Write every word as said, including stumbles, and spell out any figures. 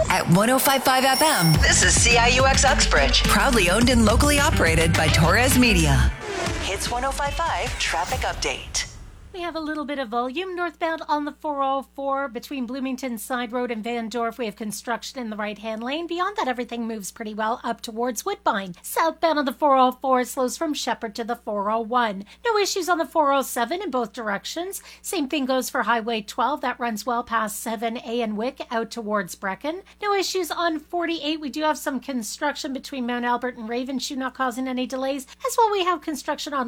at one oh five point five F M. This is C I U X Uxbridge, proudly owned and locally operated by Torres Media. Hits one oh five point five traffic update. We have a little bit of volume northbound on the four oh four between Bloomington Side Road and Van Dorf. We have construction in the right-hand lane. Beyond that, everything moves pretty well up towards Woodbine. Southbound on the four oh four slows from Shepherd to the four oh one. No issues on the four oh seven in both directions. Same thing goes for Highway twelve. That runs well past seven A and Wick out towards Brecken. No issues on forty-eight. We do have some construction between Mount Albert and Ravenshoe, not causing any delays. As well, we have construction on